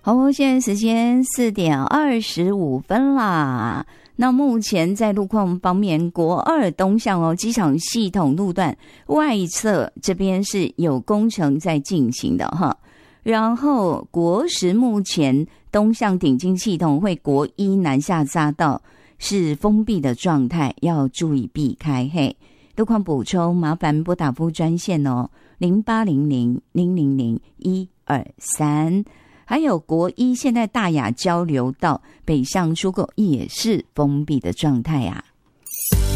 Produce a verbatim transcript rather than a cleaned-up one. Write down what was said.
好，现在时间四点二十五分啦。那目前在路况方面，国二东向哦，机场系统路段外侧这边是有工程在进行的哈。然后国十目前东向顶进系统会国一南下匝道是封闭的状态，要注意避开。嘿，路况补充，麻烦拨打服务专线哦，零八零零零零零一二三。还有国一现在大雅交流道北向出口也是封闭的状态啊。